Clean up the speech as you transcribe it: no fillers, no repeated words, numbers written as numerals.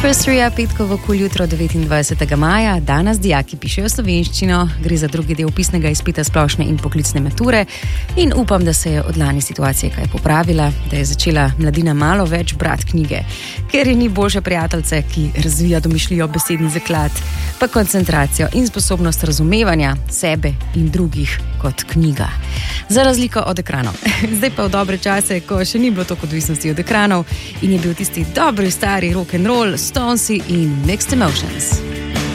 Prestrija petkovo jutro 29. maja, danes dijaki pišejo slovenščino, gre za drugi del pisnega izpita splošne in poklicne mature in upam, da se je od lani situacija kaj popravila, da je začela mladina malo več brati knjige, ker je ni boljše prijateljce, ki razvija domišljijo besedni zaklad, pa koncentracijo in sposobnost razumevanja sebe in drugih kot knjiga. Za razliko od ekranov. Zdaj pa v dobre čase, ko še ni bilo toliko odvisnosti od ekranov in je bil tisti dobri stari rock'n'roll, Stonesy in Mixed Emotions.